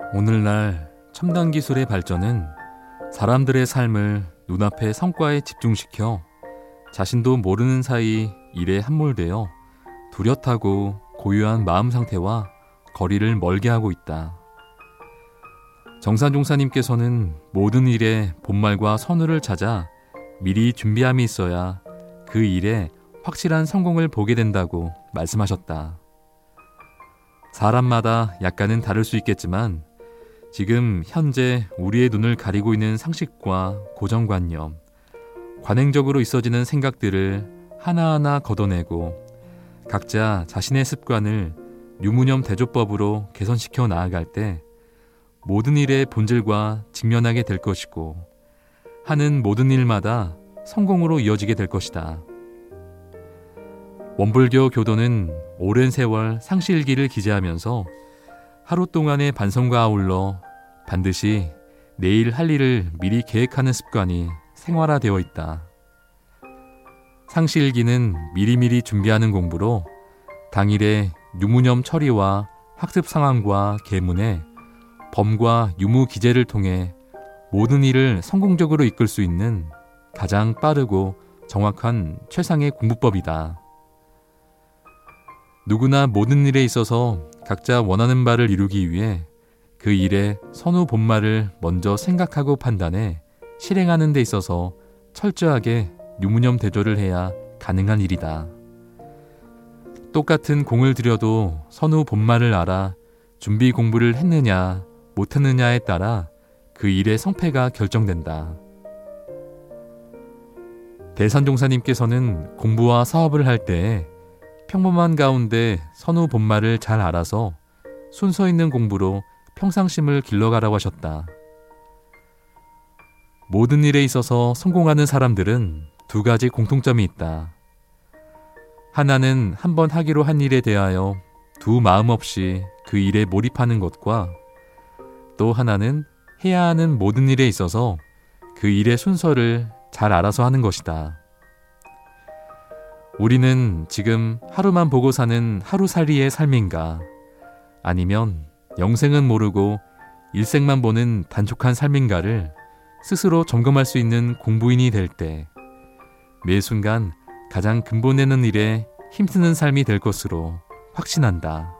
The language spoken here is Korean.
오늘날 첨단 기술의 발전은 사람들의 삶을 눈앞의 성과에 집중시켜 자신도 모르는 사이 일에 함몰되어 뚜렷하고 고요한 마음 상태와 거리를 멀게 하고 있다. 정산종사님께서는 모든 일에 본말과 선우를 찾아 미리 준비함이 있어야 그 일에 확실한 성공을 보게 된다고 말씀하셨다. 사람마다 약간은 다를 수 있겠지만 지금 현재 우리의 눈을 가리고 있는 상식과 고정관념, 관행적으로 있어지는 생각들을 하나하나 걷어내고 각자 자신의 습관을 유무념 대조법으로 개선시켜 나아갈 때 모든 일의 본질과 직면하게 될 것이고 하는 모든 일마다 성공으로 이어지게 될 것이다. 원불교 교도는 오랜 세월 상시일기를 기재하면서 하루 동안의 반성과 아울러 반드시 내일 할 일을 미리 계획하는 습관이 생활화되어 있다. 상시일기는 미리미리 준비하는 공부로 당일의 유무념 처리와 학습 상황과 계문에 범과 유무 기재를 통해 모든 일을 성공적으로 이끌 수 있는 가장 빠르고 정확한 최상의 공부법이다. 누구나 모든 일에 있어서 각자 원하는 바를 이루기 위해 그 일의 선후 본말을 먼저 생각하고 판단해 실행하는 데 있어서 철저하게 유무념 대조를 해야 가능한 일이다. 똑같은 공을 들여도 선후 본말을 알아 준비 공부를 했느냐 못했느냐에 따라 그 일의 성패가 결정된다. 대산종사님께서는 공부와 사업을 할 때에 평범한 가운데 선후 본말을 잘 알아서 순서 있는 공부로 평상심을 길러가라고 하셨다. 모든 일에 있어서 성공하는 사람들은 두 가지 공통점이 있다. 하나는 한번 하기로 한 일에 대하여 두 마음 없이 그 일에 몰입하는 것과 또 하나는 해야 하는 모든 일에 있어서 그 일의 순서를 잘 알아서 하는 것이다. 우리는 지금 하루만 보고 사는 하루살이의 삶인가 아니면 영생은 모르고 일생만 보는 단촉한 삶인가를 스스로 점검할 수 있는 공부인이 될 때 매 순간 가장 근본되는 일에 힘쓰는 삶이 될 것으로 확신한다.